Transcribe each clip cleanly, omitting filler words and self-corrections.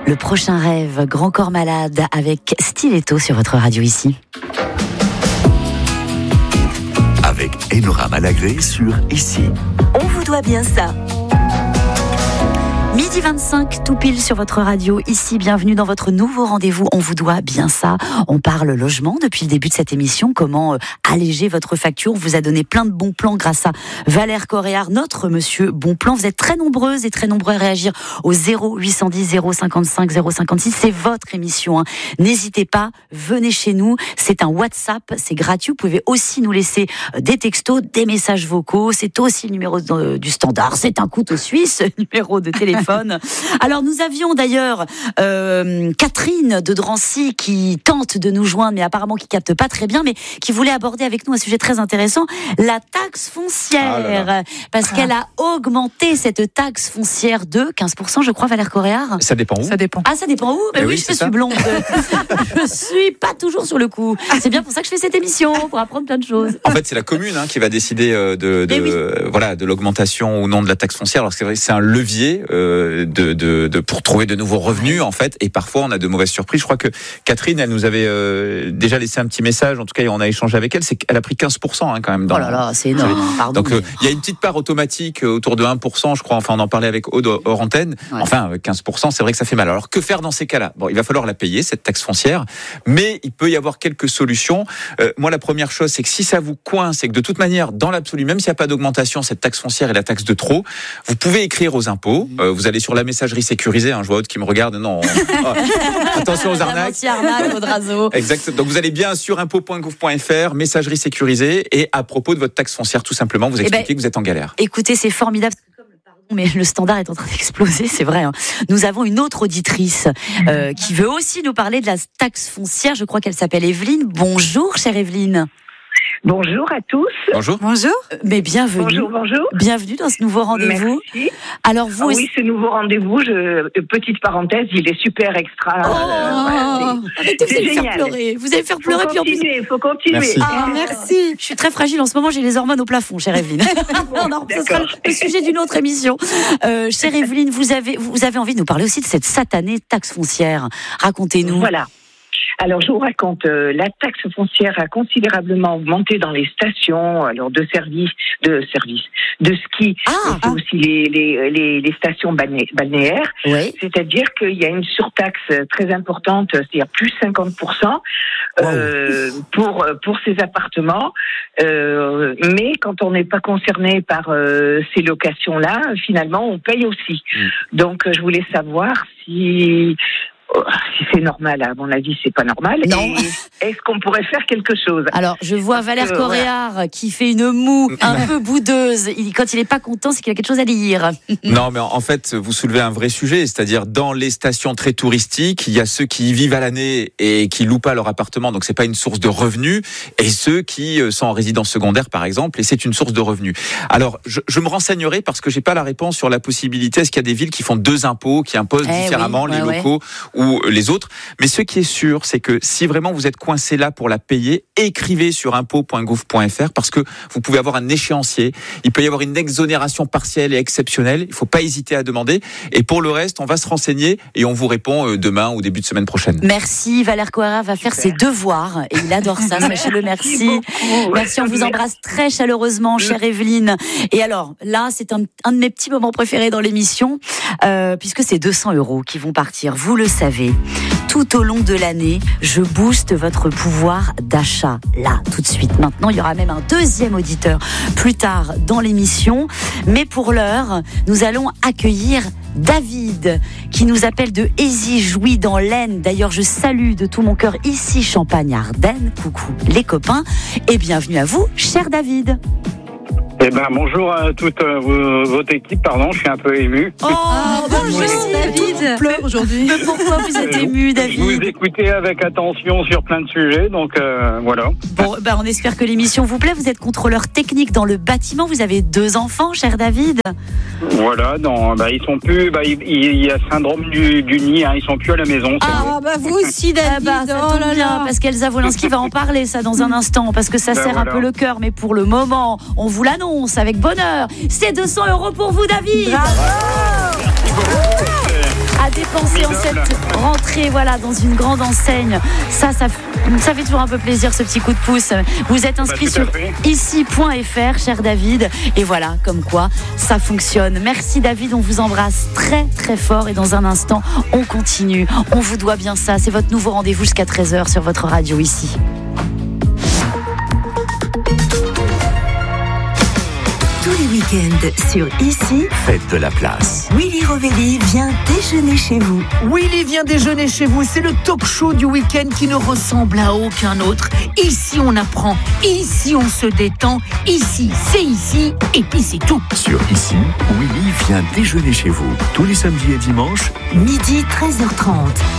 Le prochain rêve, Grand Corps Malade avec Stiletto sur votre radio ici. Avec Enora Malagré sur Ici. On vous doit bien ça. Midi 25, tout pile sur votre radio. Ici, bienvenue dans votre nouveau rendez-vous. On vous doit bien ça. On parle logement depuis le début de cette émission. Comment alléger votre facture. On vous a donné plein de bons plans grâce à Valère Coréard, notre monsieur bon plan. Vous êtes très nombreuses et très nombreux à réagir au 0810 055 056. C'est votre émission, hein. N'hésitez pas, venez chez nous. C'est un WhatsApp, c'est gratuit. Vous pouvez aussi nous laisser des textos, des messages vocaux. C'est aussi le numéro du standard. C'est un couteau suisse, numéro de téléphone. Alors nous avions d'ailleurs Catherine de Drancy qui tente de nous joindre, mais apparemment qui capte pas très bien, mais qui voulait aborder avec nous un sujet très intéressant, la taxe foncière, parce qu'elle a augmenté cette taxe foncière de 15%, je crois, Valère Coréard. Ça dépend où ? Ça dépend. Ah, ça dépend où ? Mais oui, je suis blonde. Je suis pas toujours sur le coup. C'est bien pour ça que je fais cette émission, pour apprendre plein de choses. En fait, c'est la commune qui va décider de l'augmentation ou non de la taxe foncière. Alors c'est un levier pour trouver de nouveaux revenus, en fait, et parfois on a de mauvaises surprises. Je crois que Catherine, elle nous avait déjà laissé un petit message, en tout cas on a échangé avec elle, c'est qu'elle a pris 15% quand même. Oh là là, c'est énorme. Pardon, donc il y a une petite part automatique autour de 1%, je crois, enfin on en parlait avec Aude hors antenne, enfin 15%, c'est vrai que ça fait mal. Alors que faire dans ces cas-là ? Bon, il va falloir la payer, cette taxe foncière, mais il peut y avoir quelques solutions. Moi, la première chose, c'est que si ça vous coince, c'est que de toute manière, dans l'absolu, même s'il n'y a pas d'augmentation, cette taxe foncière est la taxe de trop, vous pouvez écrire aux impôts, vous allez sur la messagerie sécurisée, je vois Aude qui me regarde, attention aux arnaques. Exact. Donc vous allez bien sur impôts.gouv.fr, messagerie sécurisée, et à propos de votre taxe foncière, tout simplement, vous expliquez que vous êtes en galère. Écoutez, c'est formidable. Mais le standard est en train d'exploser, c'est vrai. Nous avons une autre auditrice qui veut aussi nous parler de la taxe foncière. Je crois qu'elle s'appelle Evelyne. Bonjour, chère Evelyne. Bonjour à tous. Bonjour. Bonjour. Mais bienvenue. Bonjour. Bienvenue dans ce nouveau rendez-vous. Merci. Alors vous oui, ce nouveau rendez-vous, petite parenthèse, il est super extra. Arrêtez, vous allez me faire pleurer. Vous allez me faire pleurer. Il faut continuer. Merci. Merci. Je suis très fragile en ce moment, j'ai les hormones au plafond, chère Evelyne. Ce sera le sujet d'une autre émission. Chère Evelyne, vous avez envie de nous parler aussi de cette satanée taxe foncière. Racontez-nous. Voilà. Alors, je vous raconte, la taxe foncière a considérablement augmenté dans les stations, de ski, aussi les stations balnéaires. Oui. C'est-à-dire qu'il y a une surtaxe très importante, c'est-à-dire plus 50%, pour ces appartements. Mais quand on n'est pas concerné par ces locations-là, finalement, on paye aussi. Donc, je voulais savoir si c'est normal, à mon avis, c'est pas normal. Non. Et est-ce qu'on pourrait faire quelque chose ? Alors, je vois Valère Coréard qui fait une moue un peu boudeuse. Quand il n'est pas content, c'est qu'il a quelque chose à dire. Non, mais en fait, vous soulevez un vrai sujet. C'est-à-dire, dans les stations très touristiques, il y a ceux qui y vivent à l'année et qui louent pas leur appartement, donc c'est pas une source de revenus, et ceux qui sont en résidence secondaire, par exemple, et c'est une source de revenus. Alors, je me renseignerai parce que j'ai pas la réponse sur la possibilité. Est-ce qu'il y a des villes qui font deux impôts, qui imposent différemment les locaux ou les autres? Mais ce qui est sûr, c'est que si vraiment vous êtes coincé là pour la payer, écrivez sur impôts.gouv.fr parce que vous pouvez avoir un échéancier. Il peut y avoir une exonération partielle et exceptionnelle. Il faut pas hésiter à demander. Et pour le reste, on va se renseigner et on vous répond demain ou début de semaine prochaine. Merci. Valère Coréard va faire ses devoirs et il adore ça. Sachez-le, merci. Merci, on vous embrasse très chaleureusement, chère Evelyne. Et alors, là, c'est un de mes petits moments préférés dans l'émission, puisque c'est 200 € qui vont partir. Vous le savez, tout au long de l'année, je booste votre pouvoir d'achat. Là, tout de suite. Maintenant, il y aura même un deuxième auditeur plus tard dans l'émission. Mais pour l'heure, nous allons accueillir David, qui nous appelle de Ézy-Jouy dans l'Aisne. D'ailleurs, je salue de tout mon cœur ici Champagne-Ardenne. Coucou les copains et bienvenue à vous, cher David. Bonjour à toute votre équipe, je suis un peu ému. Bonjour David. Pleure aujourd'hui. Mais pourquoi vous êtes ému, David? Je vous écoutez avec attention sur plein de sujets, donc voilà. Bon, on espère que l'émission vous plaît. Vous êtes contrôleur technique dans le bâtiment. Vous avez 2 enfants, cher David. Voilà, ils sont plus. Il y a syndrome du nid, ils sont plus à la maison. Vous aussi, David. Ça tombe bien, parce qu'Elsa Wolinski va en parler ça dans un instant, parce que ça serre un peu le cœur. Mais pour le moment, on vous l'annonce avec bonheur. C'est 200 € pour vous, David. Bravo. À dépenser lancé en cette rentrée, voilà, dans une grande enseigne. Ça fait toujours un peu plaisir, ce petit coup de pouce. Vous êtes inscrit sur ici.fr, cher David. Et voilà, comme quoi, ça fonctionne. Merci David, on vous embrasse très très fort. Et dans un instant, on continue. On vous doit bien ça. C'est votre nouveau rendez-vous jusqu'à 13h sur votre radio ici. Tous les week-ends sur Ici, Faites de la place. Willy Rovelli vient déjeuner chez vous. Willy vient déjeuner chez vous, c'est le talk show du week-end qui ne ressemble à aucun autre. Ici on apprend, ici on se détend, ici c'est ici, et puis c'est tout. Sur Ici, Willy vient déjeuner chez vous. Tous les samedis et dimanches, Midi 13h30.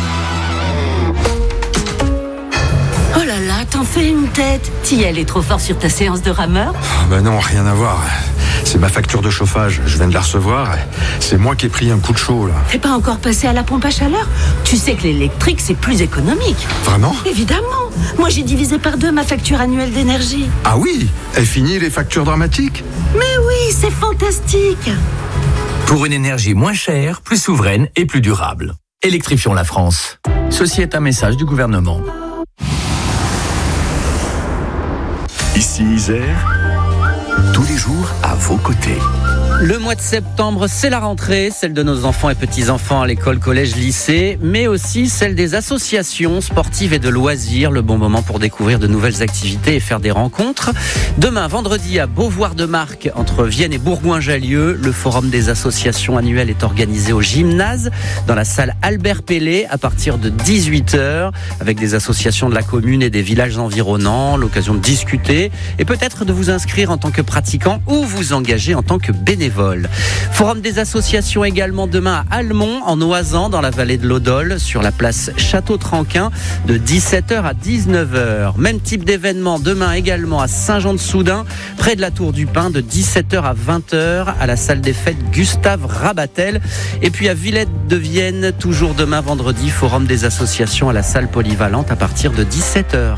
Oh là là, t'en fais une tête. T'y est trop fort sur ta séance de rameur. Ben non, rien à voir. C'est ma facture de chauffage, je viens de la recevoir. C'est moi qui ai pris un coup de chaud là. T'es pas encore passé à la pompe à chaleur? Tu sais que l'électrique c'est plus économique. Vraiment? Évidemment. Moi j'ai divisé par 2 ma facture annuelle d'énergie. Ah oui? Et fini les factures dramatiques? Mais oui, c'est fantastique. Pour une énergie moins chère, plus souveraine et plus durable. Électrifions la France. Ceci est un message du gouvernement. Ici Isère, tous les jours à vos côtés. Le mois de septembre, c'est la rentrée, celle de nos enfants et petits-enfants à l'école, collège, lycée, mais aussi celle des associations sportives et de loisirs, le bon moment pour découvrir de nouvelles activités et faire des rencontres. Demain, vendredi, à Beauvoir-de-Marcq, entre Vienne et Bourgoin-Jallieu, le forum des associations annuelles est organisé au gymnase, dans la salle Albert Pellet, à partir de 18h, avec des associations de la commune et des villages environnants, l'occasion de discuter et peut-être de vous inscrire en tant que pratiquant ou vous engager en tant que bénévole. Forum des associations également demain à Almont, en Oisans, dans la vallée de l'Odole, sur la place Château-Tranquin, de 17h à 19h. Même type d'événement demain également à Saint-Jean-de-Soudain, près de la Tour du Pin, de 17h à 20h, à la salle des fêtes Gustave Rabatel. Et puis à Villette de Vienne, toujours demain vendredi, forum des associations à la salle polyvalente à partir de 17h.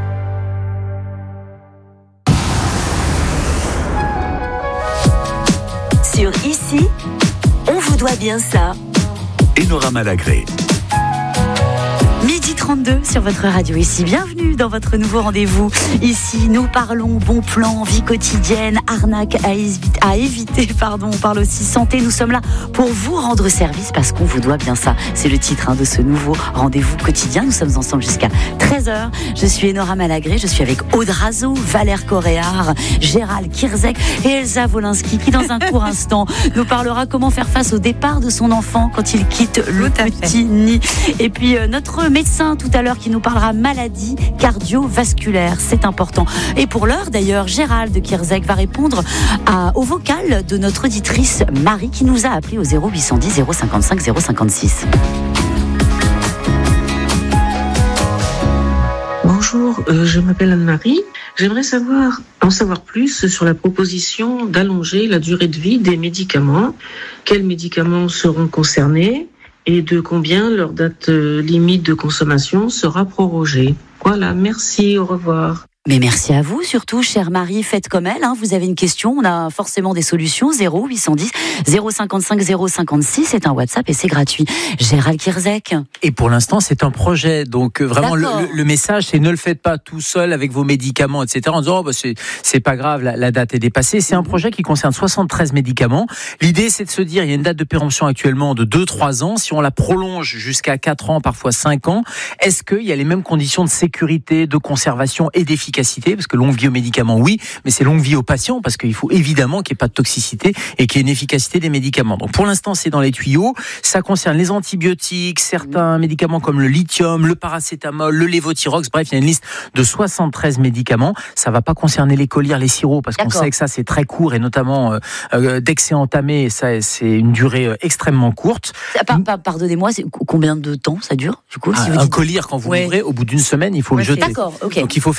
Sur Ici, on vous doit bien ça. Enora Malagré. Midi 32 sur votre radio ici. Bienvenue dans votre nouveau rendez-vous. Ici, nous parlons bon plan, vie quotidienne, arnaque à éviter. On parle aussi santé. Nous sommes là pour vous rendre service parce qu'on vous doit bien ça. C'est le titre de ce nouveau rendez-vous quotidien. Nous sommes ensemble jusqu'à 13h. Je suis Enora Malagré. Je suis avec Aude Razo, Valère Coréard, Gérald Kirzek et Elsa Wolinski qui, dans un court instant, nous parlera comment faire face au départ de son enfant quand il quitte le petit nid. Et puis, notre médecin tout à l'heure qui nous parlera maladie cardiovasculaire, c'est important. Et pour l'heure d'ailleurs, Gérald Kirzek va répondre au vocal de notre auditrice Marie qui nous a appelé au 0810 055 056. Bonjour, je m'appelle Anne-Marie. J'aimerais en savoir plus sur la proposition d'allonger la durée de vie des médicaments. Quels médicaments seront concernés et de combien leur date limite de consommation sera prorogée. Voilà, merci, au revoir. Mais merci à vous, surtout, chère Marie, faites comme elle. Vous avez une question, on a forcément des solutions. 0810 055 056, c'est un WhatsApp et c'est gratuit. Gérald Kirzek. Et pour l'instant, c'est un projet. Donc vraiment, le message, c'est ne le faites pas tout seul avec vos médicaments, etc. En disant, c'est pas grave, la date est dépassée. C'est un projet qui concerne 73 médicaments. L'idée, c'est de se dire, il y a une date de péremption actuellement de 2-3 ans. Si on la prolonge jusqu'à 4 ans, parfois 5 ans, est-ce qu'il y a les mêmes conditions de sécurité, de conservation et d'efficacité? Parce que longue vie aux médicaments, oui, mais c'est longue vie aux patients, parce qu'il faut évidemment qu'il n'y ait pas de toxicité et qu'il y ait une efficacité des médicaments. Donc pour l'instant, c'est dans les tuyaux. Ça concerne les antibiotiques, certains médicaments comme le lithium, le paracétamol, le lévothyrox. Bref, il y a une liste de 73 médicaments. Ça ne va pas concerner les collyres, les sirops, parce qu'on sait que ça, c'est très court, et notamment dès que c'est entamé, ça, c'est une durée extrêmement courte. Pardonnez-moi, c'est combien de temps ça dure, du coup, si vous un dites... collyre, quand vous l'ouvrez, au bout d'une semaine, il faut le jeter. D'accord, ok. Donc il faut faire attention.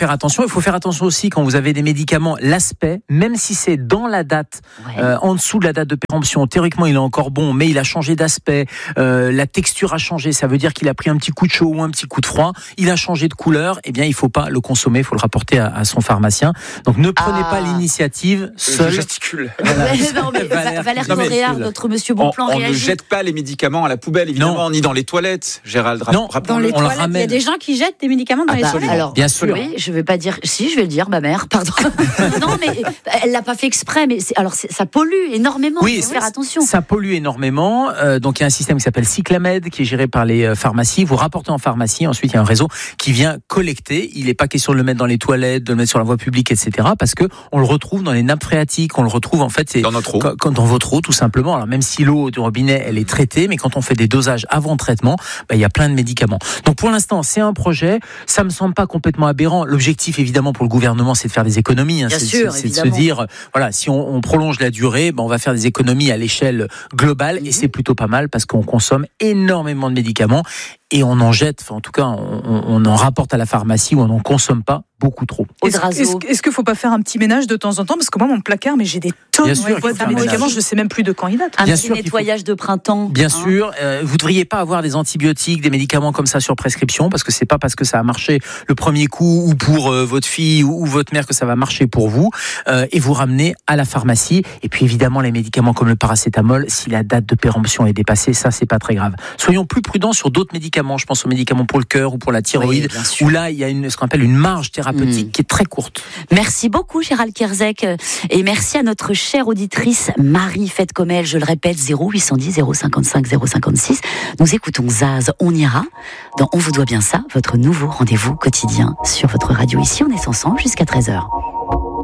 il faut faire attention aussi quand vous avez des médicaments, l'aspect, même si c'est dans la date, en dessous de la date de péremption, théoriquement il est encore bon, mais il a changé d'aspect, la texture a changé, ça veut dire qu'il a pris un petit coup de chaud ou un petit coup de froid, il a changé de couleur, eh bien il faut pas le consommer, il faut le rapporter à son pharmacien. Donc ne prenez pas l'initiative seul. Je gesticule. Non, mais Valère Correa, notre monsieur Bonplan on réagit. ne jette pas les médicaments à la poubelle, évidemment, ni dans les toilettes, Gérald. Non, dans les toilettes, il y a des gens qui jettent des médicaments dans les toilettes. Alors, bien sûr. Oui, je vais pas dire. Si, je vais le dire, ma mère. Pardon. Non, mais elle l'a pas fait exprès. Mais ça pollue énormément. Oui, il faut faire attention. Ça pollue énormément. Donc il y a un système qui s'appelle Cyclamed qui est géré par les pharmacies. Vous rapportez en pharmacie. Ensuite, il y a un réseau qui vient collecter. Il n'est pas question de le mettre dans les toilettes, de le mettre sur la voie publique, etc. Parce que on le retrouve dans les nappes phréatiques. On le retrouve en fait dans notre eau. Dans votre eau, tout simplement. Alors même si l'eau du robinet elle est traitée, mais quand on fait des dosages avant traitement, il y a plein de médicaments. Donc pour l'instant, c'est un projet. Ça me semble pas complètement aberrant. L'objectif, évidemment, pour le gouvernement, c'est de faire des économies. Bien sûr, c'est de se dire, voilà, si on prolonge la durée, on va faire des économies à l'échelle globale, et c'est plutôt pas mal parce qu'on consomme énormément de médicaments et on en jette. Enfin, en tout cas, on en rapporte à la pharmacie ou on n'en consomme pas beaucoup trop. Est-ce qu'il ne faut pas faire un petit ménage de temps en temps? Parce que moi, mon placard, mais j'ai des tonnes de boîtes de médicaments, je ne sais même plus de quand il date. Un petit nettoyage de printemps. Bien sûr, vous ne devriez pas avoir des antibiotiques, des médicaments comme ça sur prescription, parce que c'est pas parce que ça a marché le premier coup ou pour votre fille ou votre mère que ça va marcher pour vous. Et vous ramenez à la pharmacie. Et puis évidemment, les médicaments comme le paracétamol, si la date de péremption est dépassée, ça c'est pas très grave. Soyons plus prudents sur d'autres médicaments. Je pense aux médicaments pour le cœur ou pour la thyroïde, où là il y a ce qu'on appelle une marge thérapeutique qui est très courte. Merci beaucoup Gérald Kierzek, et merci à notre chère auditrice Marie, faites comme elle, je le répète, 0810 055 056. Nous écoutons Zaz, on ira dans On vous doit bien ça, votre nouveau rendez-vous quotidien sur votre radio. Ici on est ensemble jusqu'à 13h.